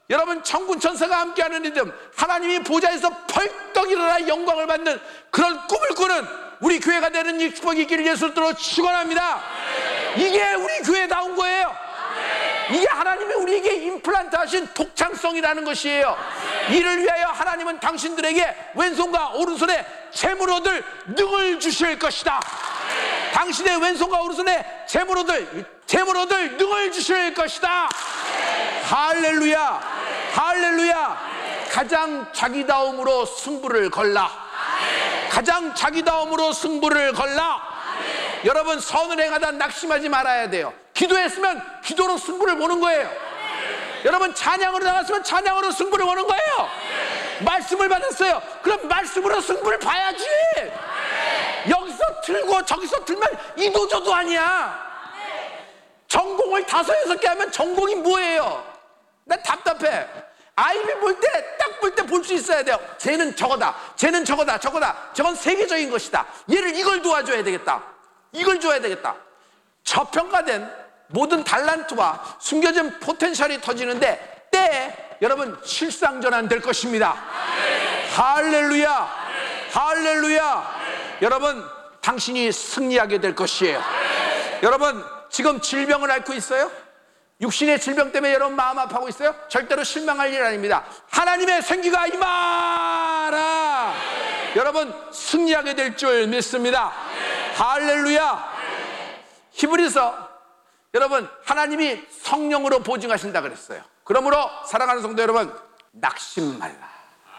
여러분 천군 천사가 함께하는 리듬, 하나님이 보좌에서 벌떡 일어나 영광을 받는 그런 꿈을 꾸는 우리 교회가 되는 이 축복이 있기를 예수로 축원합니다. 이게 우리 교회다운 거예요. 이게 하나님이 우리에게 임플란트 하신 독창성이라는 것이에요. 이를 위하여 하나님은 당신들에게 왼손과 오른손에 재물 얻을 능을 주실 것이다. 당신의 왼손과 오른손에 재물 얻을 능을 주실 것이다. 할렐루야, 할렐루야. 가장 자기다움으로 승부를 걸라. 가장 자기다움으로 승부를 걸라. 여러분, 선을 행하다 낙심하지 말아야 돼요. 기도했으면 기도로 승부를 보는 거예요. 여러분, 찬양으로 나갔으면 찬양으로 승부를 보는 거예요. 말씀을 받았어요. 그럼 말씀으로 승부를 봐야지. 여기서 틀고 저기서 틀면 이도저도 아니야. 전공을 5, 6개 하면 전공이 뭐예요? 나 답답해. 아이비 볼 때 딱 볼 때 볼 수 있어야 돼요. 쟤는 저거다, 쟤는 저거다, 저건 세계적인 것이다. 얘를 이걸 도와줘야 되겠다, 이걸 줘야 되겠다. 저평가된 모든 달란트와 숨겨진 포텐셜이 터지는데 때에 여러분 실상전환 될 것입니다. 할렐루야, 할렐루야. 여러분, 당신이 승리하게 될 것이에요. 여러분, 지금 질병을 앓고 있어요? 육신의 질병 때문에 여러분 마음 아파하고 있어요? 절대로 실망할 일 아닙니다. 하나님의 생기가 임하라. 여러분, 승리하게 될 줄 믿습니다. 할렐루야. 히브리서, 여러분, 하나님이 성령으로 보증하신다 그랬어요. 그러므로 사랑하는 성도 여러분, 낙심 말라.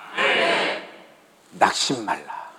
낙심 말라.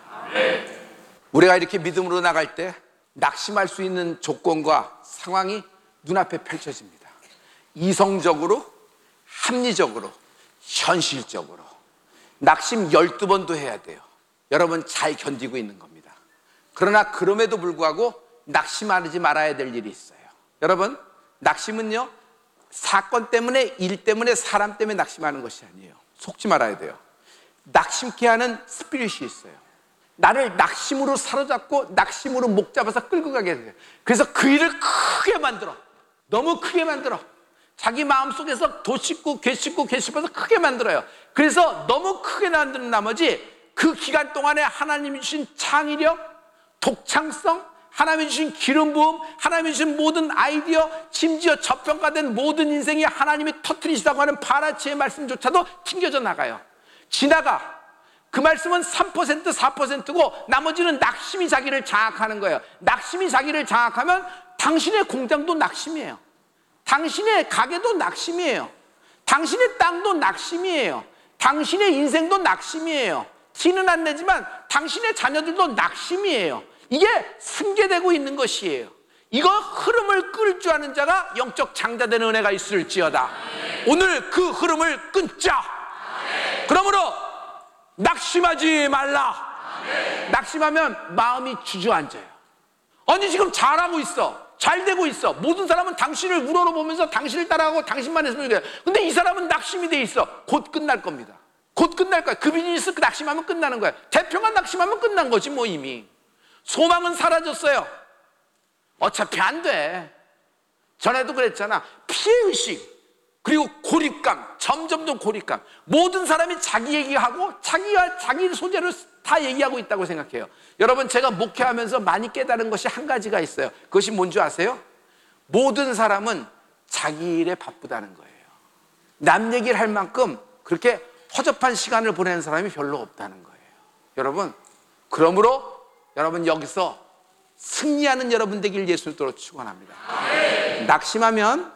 우리가 이렇게 믿음으로 나갈 때 낙심할 수 있는 조건과 상황이 눈앞에 펼쳐집니다. 이성적으로, 합리적으로, 현실적으로. 낙심 12번도 해야 돼요. 여러분, 잘 견디고 있는 겁니다. 그러나 그럼에도 불구하고 낙심하지 말아야 될 일이 있어요. 여러분, 낙심은요, 사건 때문에, 일 때문에, 사람 때문에 낙심하는 것이 아니에요. 속지 말아야 돼요. 낙심케 하는 스피릿이 있어요. 나를 낙심으로 사로잡고 낙심으로 목 잡아서 끌고 가게 돼요. 그래서 그 일을 크게 만들어. 너무 크게 만들어. 자기 마음속에서 도 씹고 괴 씹고 괴 씹어서 크게 만들어요. 그래서 너무 크게 만드는 나머지 그 기간 동안에 하나님이 주신 창의력, 독창성, 하나님이 주신 기름 부음, 하나님이 주신 모든 아이디어, 심지어 저평가된 모든 인생이 하나님이 터뜨리시다고 하는 바라치의 말씀조차도 튕겨져 나가요. 지나가. 그 말씀은 3%, 4%고 나머지는 낙심이 자기를 장악하는 거예요. 낙심이 자기를 장악하면 당신의 공장도 낙심이에요. 당신의 가게도 낙심이에요. 당신의 땅도 낙심이에요. 당신의 인생도 낙심이에요. 티는 안 내지만 당신의 자녀들도 낙심이에요. 이게 승계되고 있는 것이에요. 이거 흐름을 끌 줄 아는 자가 영적 장자되는 은혜가 있을지어다. 오늘 그 흐름을 끊자. 그러므로 낙심하지 말라. 낙심하면 마음이 주저앉아요. 아니, 지금 잘하고 있어, 잘 되고 있어. 모든 사람은 당신을 우러러보면서 당신을 따라가고 당신만 했으면 좋겠어요. 근데 이 사람은 낙심이 돼 있어. 곧 끝날 겁니다. 곧 끝날 거야. 그 비즈니스 낙심하면 끝나는 거야. 대표가 낙심하면 끝난 거지 뭐. 이미 소망은 사라졌어요. 어차피 안 돼. 전에도 그랬잖아. 피해의식, 그리고 고립감, 점점 더 고립감. 모든 사람이 자기 얘기하고 자기가 자기 소재를 다 얘기하고 있다고 생각해요. 여러분, 제가 목회하면서 많이 깨달은 것이 한 가지가 있어요. 그것이 뭔지 아세요? 모든 사람은 자기 일에 바쁘다는 거예요. 남 얘기를 할 만큼 그렇게 허접한 시간을 보내는 사람이 별로 없다는 거예요. 여러분, 그러므로 여러분, 여기서 승리하는 여러분 되길 예수님으로 축원합니다. 낙심하면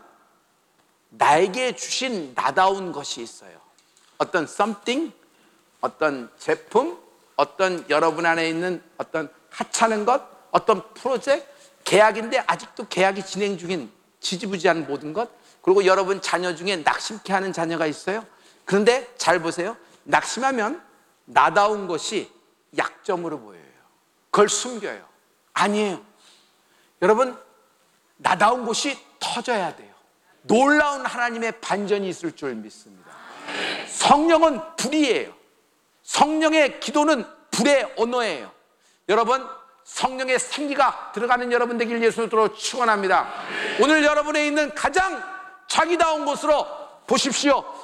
나에게 주신 나다운 것이 있어요. 어떤 something, 어떤 제품, 어떤 여러분 안에 있는 어떤 하찮은 것, 어떤 프로젝트, 계약인데 아직도 계약이 진행 중인 지지부지한 모든 것, 그리고 여러분 자녀 중에 낙심케 하는 자녀가 있어요. 그런데 잘 보세요. 낙심하면 나다운 것이 약점으로 보여요. 그걸 숨겨요. 아니에요. 여러분, 나다운 곳이 터져야 돼요. 놀라운 하나님의 반전이 있을 줄 믿습니다. 성령은 불이에요. 성령의 기도는 불의 언어예요. 여러분, 성령의 생기가 들어가는 여러분 되길 예수님으로 축원합니다. 오늘 여러분에 있는 가장 자기다운 곳으로 보십시오.